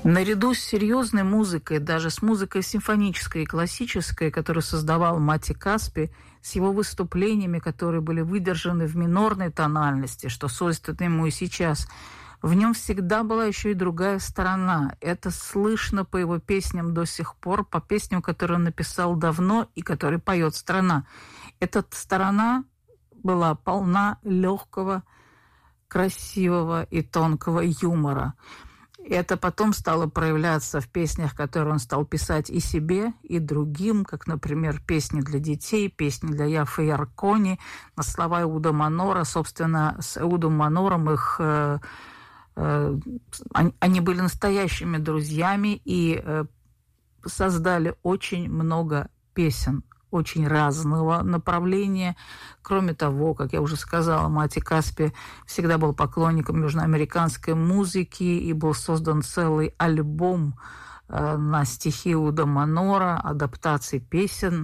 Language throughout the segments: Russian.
Наряду с серьезной музыкой, даже с музыкой симфонической и классической, которую создавал Мати Каспи, с его выступлениями, которые были выдержаны в минорной тональности, что свойственно ему и сейчас, в нем всегда была еще и другая сторона. Это слышно по его песням до сих пор, по песням, которые он написал давно и которые поет страна. Эта сторона была полна легкого, красивого и тонкого юмора. Это потом стало проявляться в песнях, которые он стал писать и себе, и другим, как, например, песни для детей, песни для Яффе Яркони, на слова Эуда Манора. Собственно, с Эудом Манором они были настоящими друзьями и создали очень много песен очень разного направления. Кроме того, как я уже сказала, Мати Каспи всегда был поклонником южноамериканской музыки, и был создан целый альбом на стихи Эуда Манора, адаптаций песен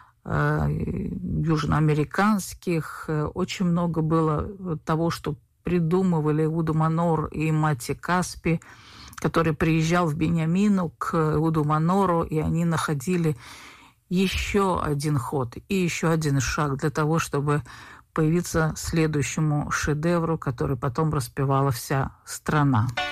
южноамериканских. Очень много было того, что придумывали Эуда Манор и Мати Каспи, который приезжал в Бениамину к Эуду Манору, и они находили еще один ход и еще один шаг для того, чтобы появиться следующему шедевру, который потом распевала вся страна.